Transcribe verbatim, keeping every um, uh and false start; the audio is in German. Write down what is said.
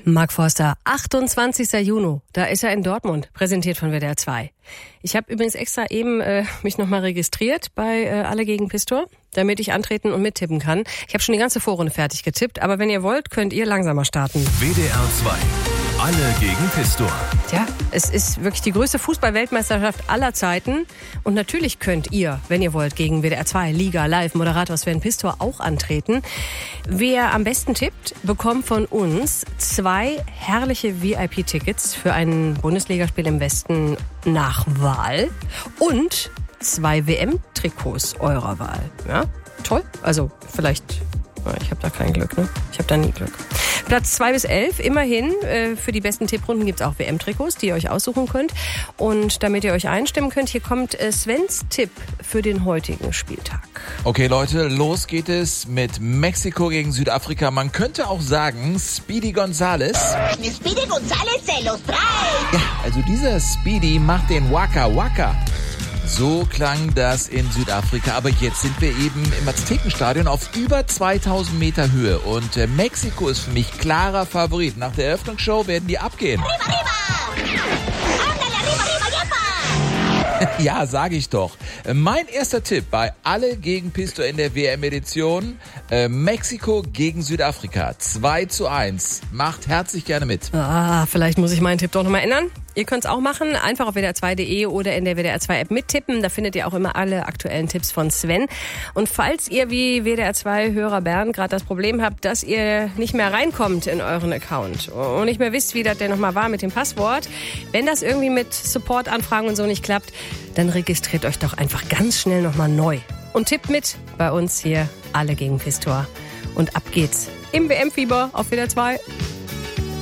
Mark Forster, achtundzwanzigster Juni, da ist er in Dortmund, präsentiert von W D R zwei. Ich habe übrigens extra eben äh, mich nochmal registriert bei äh, Alle gegen Pistor, damit ich antreten und mittippen kann. Ich habe schon die ganze Vorrunde fertig getippt, aber wenn ihr wollt, könnt ihr langsamer starten. W D R zwei, Alle gegen Pistor. Tja, es ist wirklich die größte Fußball-Weltmeisterschaft aller Zeiten. Und natürlich könnt ihr, wenn ihr wollt, gegen W D R zwei, Liga, Live, Moderator Sven Pistor auch antreten. Wer am besten tippt, bekommt von uns zwei herrliche V I P-Tickets für ein Bundesligaspiel im Westen nach Wahl und zwei W M-Trikots eurer Wahl. Ja, toll. Also vielleicht, ich habe da kein Glück, ne? Ich habe da nie Glück. Platz zwei bis elf, immerhin. Äh, für die besten Tipprunden gibt's auch W M-Trikots, die ihr euch aussuchen könnt. Und damit ihr euch einstimmen könnt, hier kommt äh, Svens Tipp für den heutigen Spieltag. Okay, Leute, los geht es mit Mexiko gegen Südafrika. Man könnte auch sagen, Speedy Gonzales. Speedy Gonzales de los drei. Ja, also dieser Speedy macht den Waka Waka. So klang das in Südafrika, aber jetzt sind wir eben im Aztekenstadion auf über zweitausend Meter Höhe und äh, Mexiko ist für mich klarer Favorit. Nach der Eröffnungsshow werden die abgehen. Arriba, arriba! Ándale, arriba, arriba, yepa! Ja, sage ich doch. Mein erster Tipp bei Alle gegen Pistor in der W M-Edition, äh, Mexiko gegen Südafrika, zwei zu eins. Macht herzlich gerne mit. Ah, vielleicht muss ich meinen Tipp doch nochmal ändern. Ihr könnt es auch machen, einfach auf W D R zwei punkt de oder in der W D R zwei App mittippen. Da findet ihr auch immer alle aktuellen Tipps von Sven. Und falls ihr wie W D R zwei Hörer Bernd gerade das Problem habt, dass ihr nicht mehr reinkommt in euren Account und nicht mehr wisst, wie das denn nochmal war mit dem Passwort, wenn das irgendwie mit Support-Anfragen und so nicht klappt, dann registriert euch doch einfach ganz schnell nochmal neu. Und tippt mit bei uns hier Alle gegen Pistor. Und ab geht's im W M-Fieber auf W D R zwei.